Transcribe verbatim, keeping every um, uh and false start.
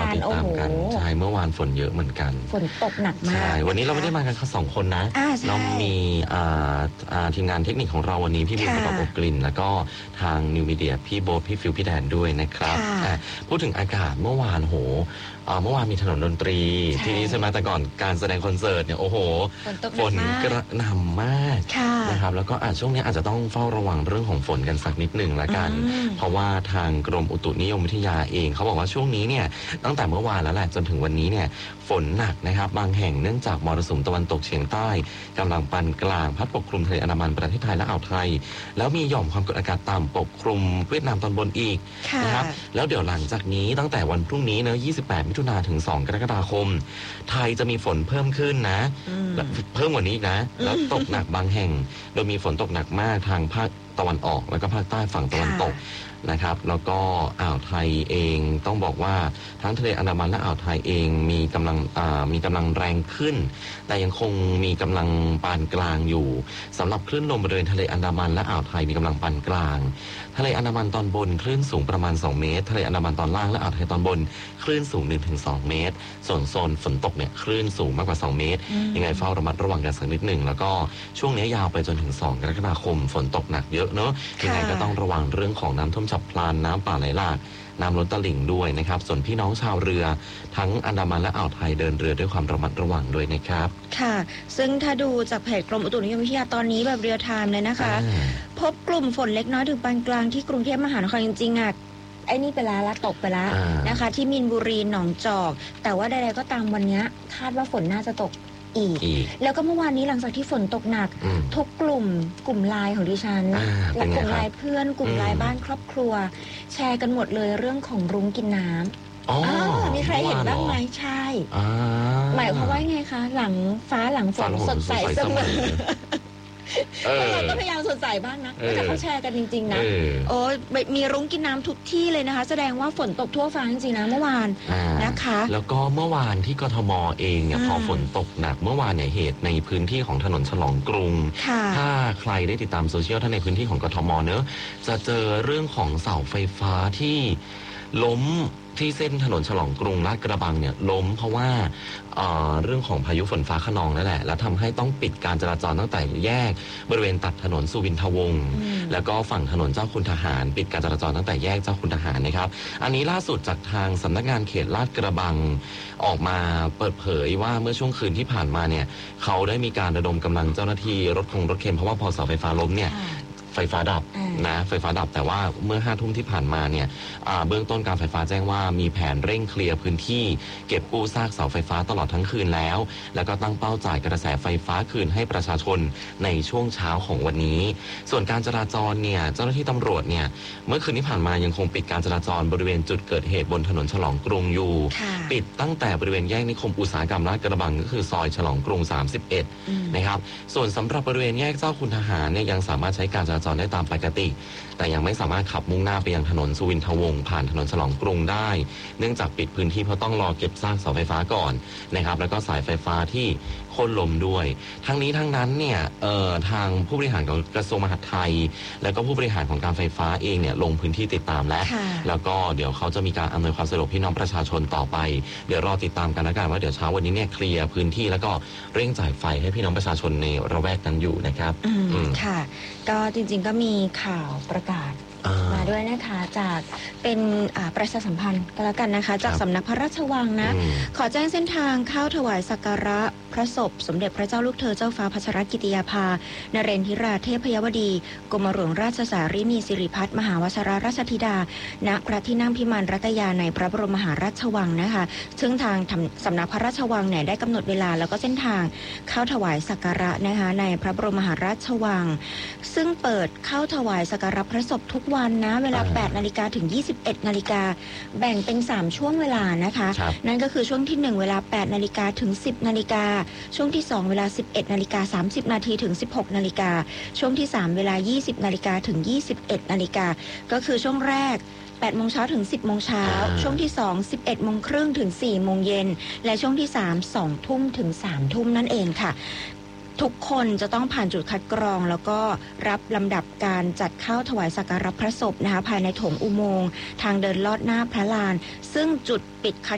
ติดตามกันใช่เมื่อวานฝนเยอะเหมือนกันฝนตกหนักมากใช่วันนี้เราไม่ได้มากันแค่สองคนนะเรามีทีมงานเทคนิคของเราวันนี้พี่บุญประกอบกลิ่นแล้วก็ทางนิวมีเดียพี่โบ๊ทพี่ฟิวพี่แดนด้วยนะครับพูดถึงอากาศเมื่อวานโหเมื่อวานมีถนนดนตรีที่นี่ใช่ไหมแต่ก่อนการแสดงคอนเสิร์ตเนี่ยโอ้โหฝนกระหน่ำมากนะครับแล้วก็อาจช่วงนี้อาจจะต้องเฝ้าระวังเรื่องของฝนกันสักนิดหนึ่งละกันเพราะว่าทางกรมอุตุนิยมวิทยาเองเขาบอกว่าช่วงนี้เนี่ยตั้งแต่เมื่อวานแล้วแหละจนถึงวันนี้เนี่ยฝนหนักนะครับบางแห่งเนื่องจากมรสุมตะวันตกเฉียงใต้กำลังปานกลางพัดปกคลุมทะเลอันดามันประเทศไทยและอ่าวไทยแล้วมีหย่อมความกดอากาศต่ำปกคลุมเวียดนามตอนบนอีกนะครับแล้วเดี๋ยวหลังจากนี้ตั้งแต่วันพรุ่งนี้เนอะยี่สิบแปดมิถุนายนถึงสองกรกฎาคมไทยจะมีฝนเพิ่มขึ้นนะเพิ่มกว่านี้นะแล้วตกหนักบางแห่งโดยมีฝนตกหนักมากทางภาคตะวันออกแล้วก็ภาคใต้ฝั่งตะวันตกนะครับแล้วก็อ่าวไทยเองต้องบอกว่าทั้งทะเลอันดามันและอ่าวไทยเองมีกำลังมีกำลังแรงขึ้นแต่ยังคงมีกำลังปานกลางอยู่สำหรับคลื่นลมบริเวณทะเลอันดามันและอ่าวไทยมีกำลังปานกลางทะเลอันดามันตอนบนคลื่นสูงประมาณสองเมตรทะเลอันดามันตอนล่างและอ่าวไทยตอนบนคลื่นสูง หนึ่งถึงสอง เมตรส่วนโซนฝนตกเนี่ยคลื่นสูงมากกว่าสองเมตรยังไงเฝ้าระมัดระวังกันสักนิดหนึ่งแล้วก็ช่วงนี้ยาวไปจนถึงสองกรกฎาคมฝนตกหนักเยอะเนอะยังไงก็ต้องระวังเรื่องของน้ำท่วมฉับพลันน้ำป่าไหลหลากน้ำล้นตลิ่งด้วยนะครับส่วนพี่น้องชาวเรือทั้งอันดามันและอ่าวไทยเดินเรือด้วยความระมัดระวังด้วยนะครับค่ะซึ่งถ้าดูจากเพจกรมอุตุนิยมวิทยาตอนนี้แบบเรียลไทม์เลยนะคะพบกลุ่มฝนเล็กน้อยถึงปานกลางที่กรุงเทพมหานครจริงๆอ่ะไอ้นี่ไปแล้วละตกไปแล้วนะคะที่มีนบุรีหนองจอกแต่ว่าใดๆก็ตามวันนี้คาดว่าฝนน่าจะตกอีกแล้วก็เมื่อวานนี้หลังจากที่ฝนตกหนักทุกกลุ่มกลุ่มไลน์ของดิฉันและกลุ่มไลน์เพื่อนกลุ่มไลน์บ้านครอบครัวแชร์กันหมดเลยเรื่องของรุ้งกินน้ำอ๋อมีใครเห็นบ้างไหมใช่หมายความว่าไงคะหลังฟ้าหลังฝนสดใสเสมอเราก็พยายามสดใสบ้างนะแต่เขาแชร์กันจริงๆนะโอ้มีรุ้งกินน้ำทุกที่เลยนะคะแสดงว่าฝนตกทั่วฟ้าจริงๆนะเมื่อวานนะคะแล้วก็เมื่อวานที่กทมเองเนี่ยพอฝนตกหนักเมื่อวานเนี่ยเหตุในพื้นที่ของถนนฉลองกรุงถ้าใครได้ติดตามโซเชียลท่านในพื้นที่ของกทมเนอะจะเจอเรื่องของเสาไฟฟ้าที่ล้มที่เส้นถนนฉลองกรุงลาดกระบังเนี่ยล้มเพราะว่าเอ่อเรื่องของพายุฝนฟ้าคะนองนั่นแหละแล้วทำให้ต้องปิดการจราจรตั้งแต่แยกบริเวณตัดถนนสุวินทวงศ์แล้วก็ฝั่งถนนเจ้าคุณทหารปิดการจราจรตั้งแต่แยกเจ้าคุณทหารนะครับอันนี้ล่าสุดจากทางสำนักงานเขตลาดกระบังออกมาเปิดเผยว่าเมื่อช่วงคืนที่ผ่านมาเนี่ยเขาได้มีการระดมกำลังเจ้าหน้าที่รถคงรถเข็นเพราะว่าพอเสาไฟฟ้าล้มเนี่ยไฟฟ้าดับนะไฟฟ้าดับแต่ว่าเมื่อห้าทุ่มที่ผ่านมาเนี่ยเบื้องต้นการไฟฟ้าแจ้งว่ามีแผนเร่งเคลียร์พื้นที่เก็บกู้ซากเสาไฟฟ้าตลอดทั้งคืนแล้วแล้วก็ตั้งเป้าจ่ายกระแสไฟฟ้าคืนให้ประชาชนในช่วงเช้าของวันนี้ส่วนการจราจรเนี่ยเจ้าหน้าที่ตำรวจเนี่ยเมื่อคืนที่ผ่านมายังคงปิดการจราจรบริเวณจุดเกิดเหตุบนถนนฉลองกรุงอยู่ปิดตั้งแต่บริเวณแยกนิคมอุตสาหกรรมลาดกระบังก็คือซอยฉลองกรุงสามสิบเอ็ดนะครับส่วนสำหรับบริเวณแยกเจ้าคุณทหารเนี่ยยังสามารถใช้การจราจรได้ตามปกติแต่ยังไม่สามารถขับมุ่งหน้าไปยังถนนสุวินทวงศ์ผ่านถนนฉลองกรุงได้เนื่องจากปิดพื้นที่เพราะต้องรอเก็บซากเสาไฟฟ้าก่อนนะครับแล้วก็สายไฟฟ้าที่โค่นล้มด้วยทั้งนี้ทั้งนั้นเนี่ยเอ่อทางผู้บริหารของกระทรวงมหาดไทยแล้วก็ผู้บริหารของการไฟฟ้าเองเนี่ยลงพื้นที่ติดตามแล้วแล้วก็เดี๋ยวเขาจะมีการอำนวยความสะดวกพี่น้องประชาชนต่อไปเดี๋ยวรอติดตามกันแล้วกันว่าเดี๋ยวเช้าวันนี้เนี่ยเคลียร์พื้นที่แล้วก็เร่งจ่ายไฟให้พี่น้องประชาชนในระแวกนั้นอยู่นะครับอืมค่ะก็จริงๆก็มีข่าวประกาศมาด้วยนะคะจากเป็นประชาสัมพันธ์ก็แล้วกันนะคะจากสำนักพระราชวังนะขอแจ้งเส้นทางเข้าถวายสักการะพระศพสมเด็จพระเจ้าลูกเธอเจ้าฟ้าพัชรกิติยาภานเรนทิราเทพยวดีกรมหลวงราชสารีนีสิริพัฒน์มหาวชิรราชธิดาณพระที่นั่งพิมานรัตยาในพระบรมมหาราชวังนะคะซึ่งทางสำนักพระราชวังเนี่ยได้กำหนดเวลาแล้วก็เส้นทางเข้าถวายสักการะนะคะในพระบรมมหาราชวังซึ่งเปิดเข้าถวายสักการะพระศพทุกวันนะเวลา แปดนาฬิกา ถึง ยี่สิบเอ็ดนาฬิกาแบ่งเป็นสามช่วงเวลานะคะนั่นก็คือช่วงที่หนึ่งเวลา แปดนาฬิกา ถึง สิบนาฬิกาช่วงที่สองเวลา สิบเอ็ดนาฬิกาสามสิบนาทีถึง สิบหกนาฬิกาช่วงที่สามเวลา ยี่สิบนาฬิกาถึง ยี่สิบเอ็ดนาฬิกาก็คือช่วงแรกแปดโมงเช้าถึงสิบโมงเช้าช่วงที่สอง สิบเอ็ดโมงครึ่งถึงสี่โมงเย็นและช่วงที่สาม สองทุ่มถึงสามทุ่มนั่นเองค่ะทุกคนจะต้องผ่านจุดคัดกรองแล้วก็รับลำดับการจัดเข้าถวายสักการะพระศพนะคะภายในโถงอุโมงค์ทางเดินลอดหน้าพระลานซึ่งจุดปิดคัด